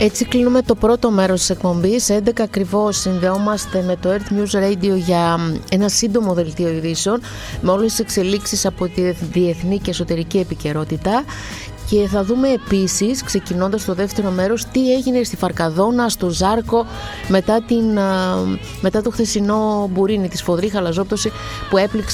Έτσι κλείνουμε το πρώτο μέρος της εκπομπής. 11 ακριβώς συνδεόμαστε με το Earth News Radio για ένα σύντομο δελτίο ειδήσεων με όλες τις εξελίξεις από τη διεθνή και εσωτερική επικαιρότητα. Και θα δούμε επίσης, ξεκινώντας το δεύτερο μέρος, τι έγινε στη Φαρκαδόνα, στο Ζάρκο μετά το χθεσινό μπουρίνι, τη σφοδρή χαλαζόπτωση που έπληξε